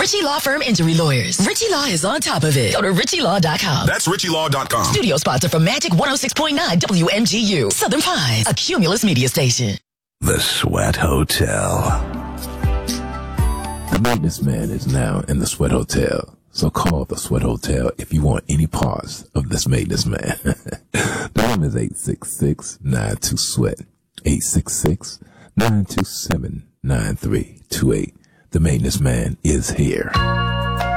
Ritchie Law Firm Injury Lawyers. Ritchie Law is on top of it. Go to RitchieLaw.com. That's RitchieLaw.com. Studio sponsor for Magic 106.9 WMGU. Southern Pines, a Cumulus media station. The Sweat Hotel. The maintenance man is now in the Sweat Hotel. So call the Sweat Hotel if you want any parts of this maintenance man. The number is 866-92-SWEAT. 866-927-9328. The maintenance man is here.